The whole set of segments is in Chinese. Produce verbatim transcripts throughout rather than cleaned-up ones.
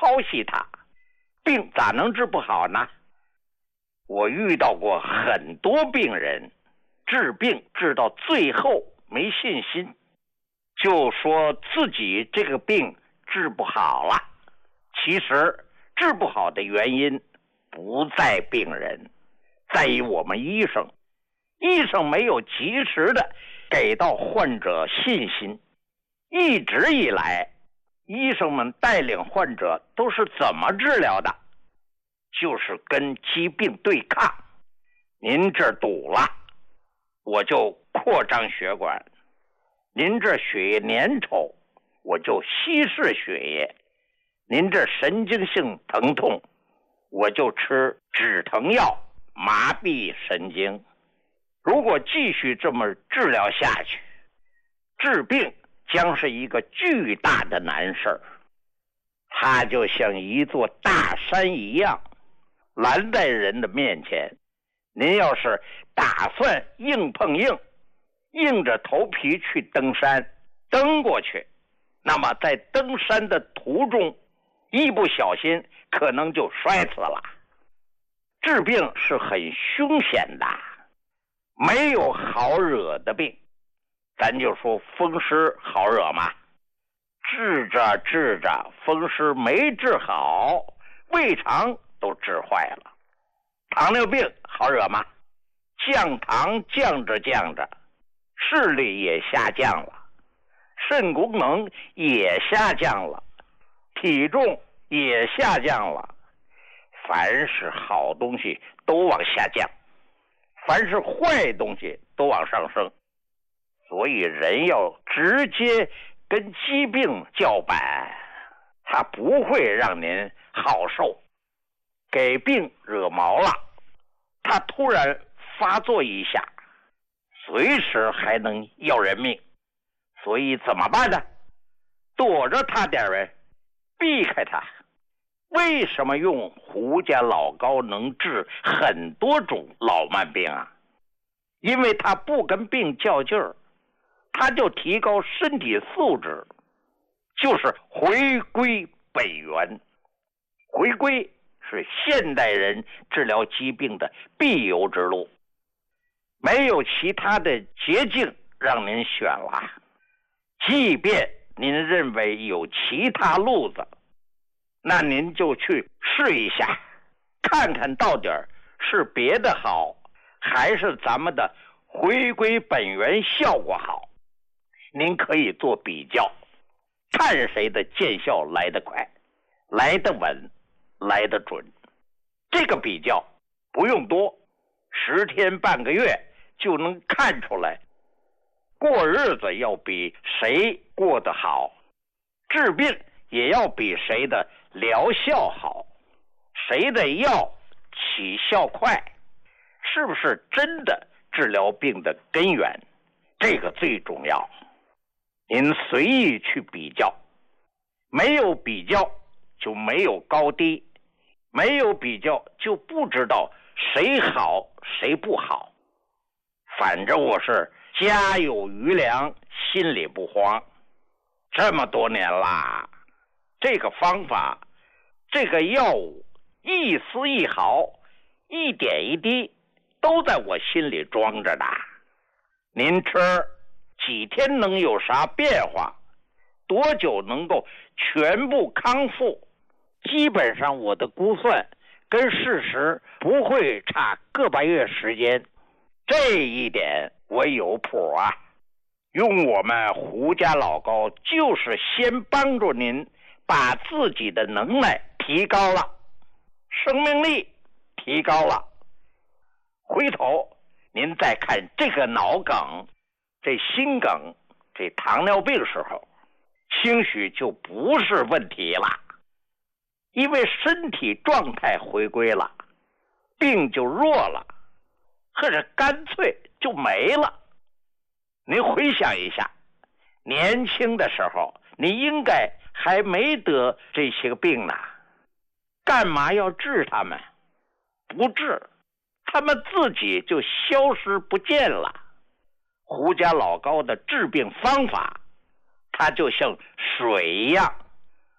抛弃它，病咋能治不好呢？我遇到过很多病人，治病治到最后没信心，就说自己这个病治不好了。其实治不好的原因不在病人，在于我们医生。医生没有及时的给到患者信心。一直以来，医生们带领患者都是怎么治疗的？就是跟疾病对抗。您这儿堵了，我就扩张血管；您这血液粘稠，我就稀释血液；您这神经性疼痛，我就吃止疼药麻痹神经。如果继续这么治疗下去，治病将是一个巨大的难事，它就像一座大山一样拦在人的面前。您要是打算硬碰硬，硬着头皮去登山，登过去，那么在登山的途中一不小心可能就摔死了。治病是很凶险的，没有好惹的病。咱就说风湿好惹吗？治着治着风湿没治好，胃肠都治坏了。糖尿病好惹吗？降糖降着降着，视力也下降了，肾功能也下降了，体重也下降了。凡是好东西都往下降，凡是坏东西都往上升。所以人要直接跟疾病叫板，他不会让您好受。给病惹毛了，他突然发作一下，随时还能要人命。所以怎么办呢？躲着他点人，避开他。为什么用胡家老高能治很多种老慢病啊？因为他不跟病较劲儿，他就提高身体素质，就是回归本源。回归是现代人治疗疾病的必由之路，没有其他的捷径让您选了。即便您认为有其他路子，那您就去试一下，看看到底是别的好，还是咱们的回归本源效果好。您可以做比较，看谁的见效来得快，来得稳，来得准。这个比较不用多，十天半个月就能看出来，过日子要比谁过得好，治病也要比谁的疗效好，谁的药起效快，是不是真的治疗病的根源，这个最重要。您随意去比较，没有比较就没有高低，没有比较就不知道谁好谁不好。反正我是家有余粮，心里不慌。这么多年啦，这个方法，这个药物，一丝一毫，一点一滴，都在我心里装着的。您吃几天能有啥变化？多久能够全部康复？基本上我的估算跟事实不会差个把月时间，这一点我有谱啊。用我们胡家老高就是先帮助您把自己的能耐提高了，生命力提高了，回头您再看这个脑梗，这心梗，这糖尿病时候，兴许就不是问题了，因为身体状态回归了，病就弱了，或者干脆就没了。您回想一下，年轻的时候你应该还没得这些个病呢，干嘛要治他们？不治，他们自己就消失不见了。胡家老高的治病方法，它就像水一样，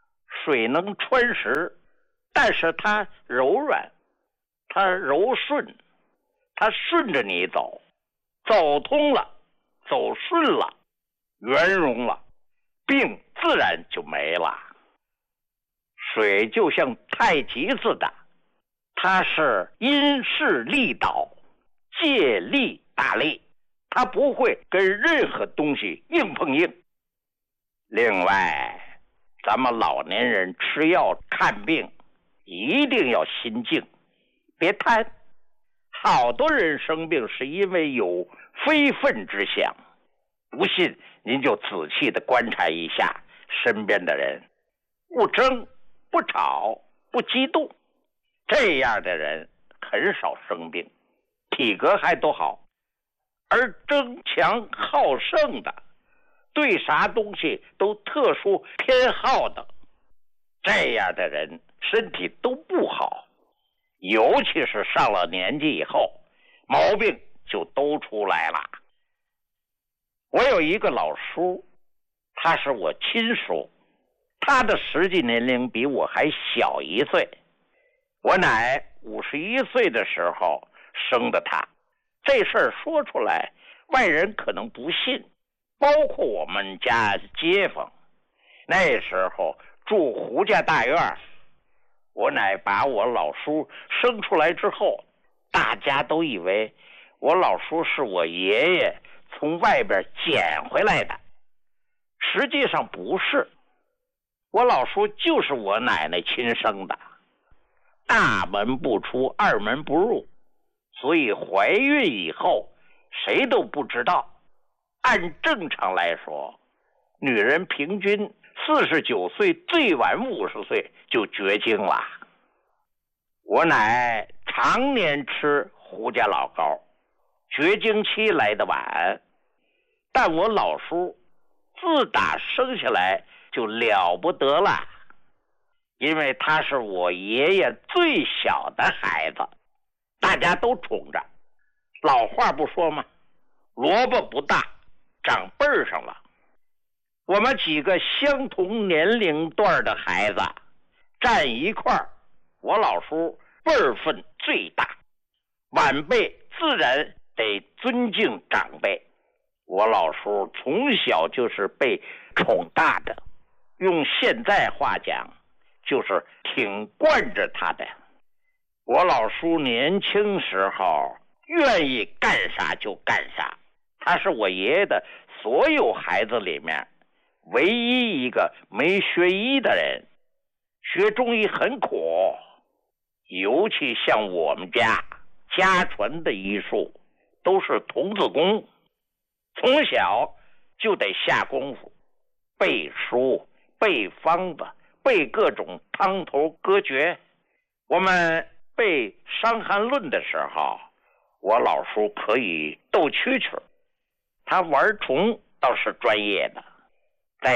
水能穿石，但是它柔软，它柔顺，它顺着你走，走通了，走顺了，圆融了，病自然就没了。水就像太极似的，它是因势利导，借力打力，它不会跟任何东西硬碰硬。另外，咱们老年人吃药看病一定要心静，别贪。好多人生病是因为有非分之想，不信您就仔细的观察一下身边的人，不争不吵不激动，这样的人很少生病，体格还都好。而争强好胜的，对啥东西都特殊偏好的，这样的人身体都不好，尤其是上了年纪以后，毛病就都出来了。我有一个老叔，他是我亲叔，他的实际年龄比我还小一岁。我奶五十一岁的时候生的他，这事儿说出来，外人可能不信，包括我们家街坊。那时候住胡家大院，我奶把我老叔生出来之后，大家都以为我老叔是我爷爷从外边捡回来的，实际上不是，我老叔就是我奶奶亲生的。大门不出，二门不入，所以怀孕以后谁都不知道。按正常来说，女人平均四十九岁，最晚五十岁就绝经了。我奶常年吃胡家老膏，绝经期来得晚，但我老叔自打生下来就了不得了，因为他是我爷爷最小的孩子，大家都宠着。老话不说吗？萝卜不大，长辈上了。我们几个相同年龄段的孩子站一块儿，我老叔辈分最大，晚辈自然得尊敬长辈。我老叔从小就是被宠大的，用现在话讲，就是挺惯着他的。我老叔年轻时候愿意干啥就干啥，他是我爷爷的所有孩子里面唯一一个没学医的人。学中医很苦，尤其像我们家家传的医术都是童子功，从小就得下功夫，背书，背方子，背各种汤头歌诀。我们背《伤寒论》的时候，我老叔可以斗蛐蛐，他玩虫倒是专业的。